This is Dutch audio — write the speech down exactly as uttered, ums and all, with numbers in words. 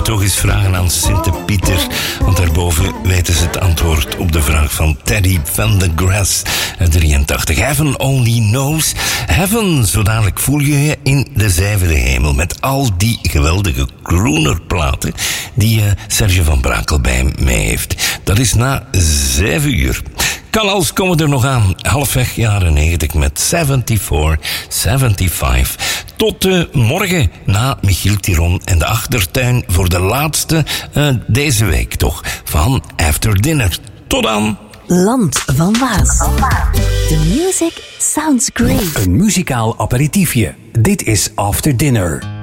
toch eens vragen aan Sint-Pieter. Want daarboven weten ze het antwoord op de vraag van Teddy van the Grass uit drieëntachtig. Heaven only knows. Heaven, zo dadelijk voel je je in de zevende hemel. Met al die geweldige croonerplaten die uh, Serge van Brakel bij hem mee heeft. Dat is na zeven uur. Canals komen er nog aan. Halfweg jaren negentig met zevenenzeventig, zevenenzeventig. Tot uh, morgen na Michiel Tiron en de Achtertuin voor de laatste uh, deze week toch van After Dinner. Tot dan. Land van Waas. The music sounds great. Een muzikaal aperitiefje. Dit is After Dinner.